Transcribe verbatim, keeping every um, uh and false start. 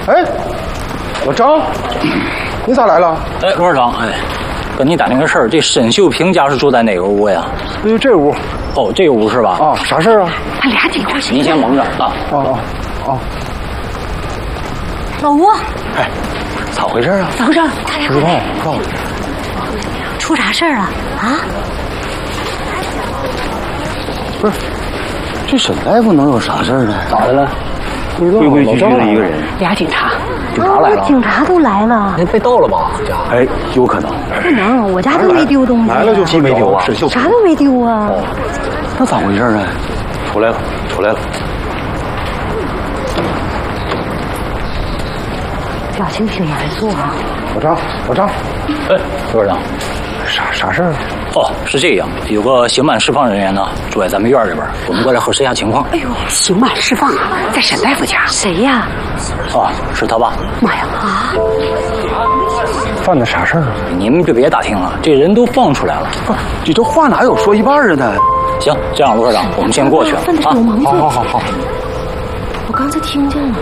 哎，老张，你咋来了？ 哎，罗科长，哎，跟你打听个事儿，这沈秀平家是住在哪个屋呀？ 就这屋。 哦，这个屋是吧？ 啊，啥事儿啊？ 他俩几块钱？ 您先蒙着啊。 哦哦哦。 老吴， 哎，咋回事啊？ 咋回事？ 不知道，告诉我。 出啥事儿了？啊？ 不是，这沈大夫能有啥事儿呢？ 咋的了？ 不知道， 规规矩矩的一个人。 俩警察， 警察来了？ 警察都来了。 您被盗了吧？家？ 哎，有可能。 不能，我家都没丢东西。 来了就说没丢啊？ 沈秀啥都没丢啊。 哦，那咋回事啊？ 出来了，出来了。 表情挺严肃啊。 老张，老张， 哎，罗科长， 啥啥事儿啊？ 哦，是这样，有个刑满释放人员呢，住在咱们院里边，我们过来核实一下情况。 哎呦，刑满释放啊，在沈大夫家。谁呀？ 啊，是他爸。 妈呀！啊！ 犯的啥事儿啊？ 你们就别打听了，这人都放出来了。 不，你这话哪有说一半的呢？ 行，这样，罗科长，我们先过去了犯的是流氓罪。 好好好好。 我刚才听见了。